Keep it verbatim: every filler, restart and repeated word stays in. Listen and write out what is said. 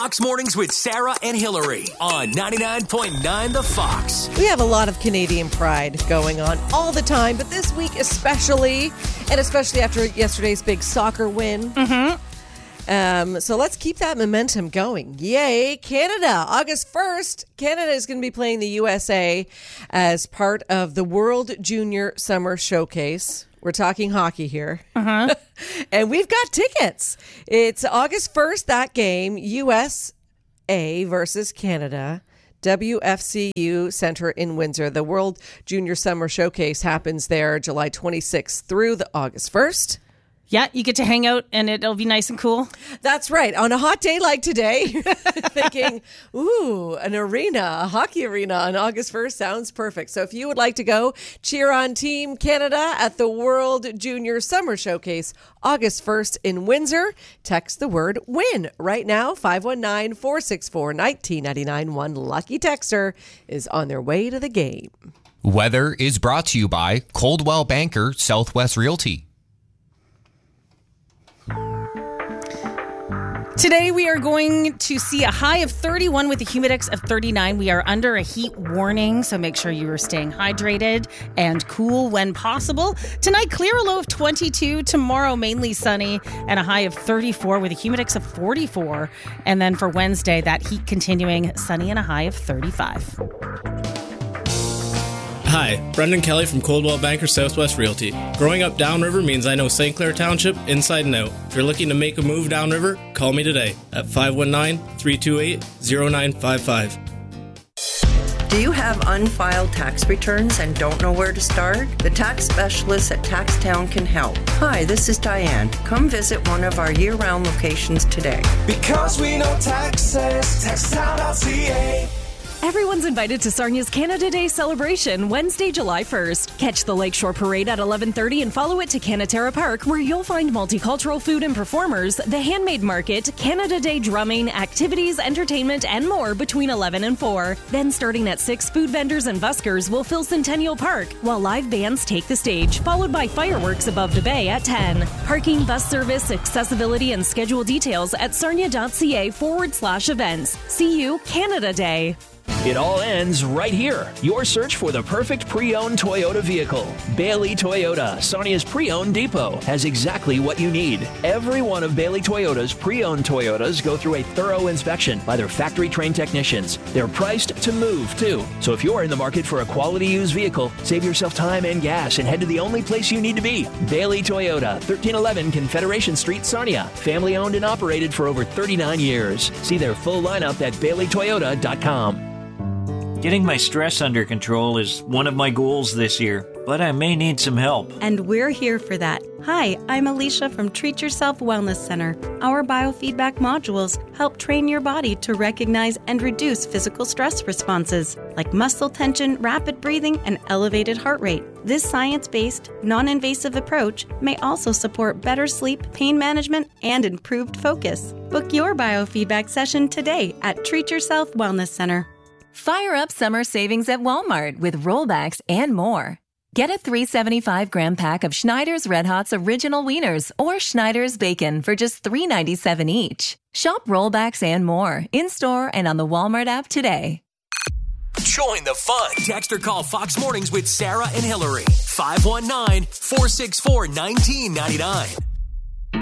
Fox Mornings with Sarah and Hillary on ninety-nine point nine The Fox. We have a lot of Canadian pride going on all the time, but this week especially, and especially after yesterday's big soccer win. Mm-hmm. Um, so let's keep that momentum going. Yay, Canada. August first, Canada is going to be playing the U S A as part of the World Junior Summer Showcase. We're talking hockey here. Uh-huh. And we've got tickets. It's August first, that game, U S A versus Canada. W F C U Center in Windsor. The World Junior Summer Showcase happens there July twenty-sixth through the August first. Yeah, you get to hang out and it'll be nice and cool. That's right. On a hot day like today, thinking, ooh, an arena, a hockey arena on August first sounds perfect. So if you would like to go cheer on Team Canada at the World Junior Summer Showcase August first in Windsor, text the word WIN right now, five one nine, four six four, one nine nine nine. One lucky texter is on their way to the game. Weather is brought to you by Coldwell Banker Southwest Realty. Today we are going to see a high of thirty-one with a humidex of thirty-nine. We are under a heat warning, so make sure you are staying hydrated and cool when possible. Tonight, clear, a low of twenty-two. Tomorrow, mainly sunny and a high of thirty-four with a humidex of forty-four. And then for Wednesday, that heat continuing, sunny and a high of thirty-five. Hi, Brendan Kelly from Coldwell Banker Southwest Realty. Growing up downriver means I know Saint Clair Township inside and out. If you're looking to make a move downriver, call me today at five one nine, three two eight, zero nine five five. Do you have unfiled tax returns and don't know where to start? The tax specialists at TaxTown can help. Hi, this is Diane. Come visit one of our year-round locations today. Because we know taxes, tax town dot c a. Everyone's invited to Sarnia's Canada Day celebration Wednesday, July first. Catch the Lakeshore Parade at eleven thirty and follow it to Canaterra Park, where you'll find multicultural food and performers, the handmade market, Canada Day drumming, activities, entertainment, and more between eleven and four. Then starting at six, food vendors and buskers will fill Centennial Park, while live bands take the stage, followed by fireworks above the bay at ten. Parking, bus service, accessibility, and schedule details at sarnia.ca forward slash events. See you Canada Day. It all ends right here. Your search for the perfect pre-owned Toyota vehicle. Bailey Toyota, Sarnia's pre-owned depot, has exactly what you need. Every one of Bailey Toyota's pre-owned Toyotas go through a thorough inspection by their factory-trained technicians. They're priced to move, too. So if you're in the market for a quality used vehicle, save yourself time and gas and head to the only place you need to be. Bailey Toyota, thirteen eleven Confederation Street, Sarnia. Family-owned and operated for over thirty-nine years. See their full lineup at bailey toyota dot com. Getting my stress under control is one of my goals this year, but I may need some help. And we're here for that. Hi, I'm Alicia from Treat Yourself Wellness Center. Our biofeedback modules help train your body to recognize and reduce physical stress responses, like muscle tension, rapid breathing, and elevated heart rate. This science-based, non-invasive approach may also support better sleep, pain management, and improved focus. Book your biofeedback session today at Treat Yourself Wellness Center. Fire up summer savings at Walmart with rollbacks and more. Get a three seventy-five gram pack of Schneider's Red Hot's Original Wieners or Schneider's Bacon for just three ninety-seven each. Shop rollbacks and more in-store and on the Walmart app today. Join the fun. Text or call Fox Mornings with Sarah and Hillary. five one nine, four six four, one nine nine nine.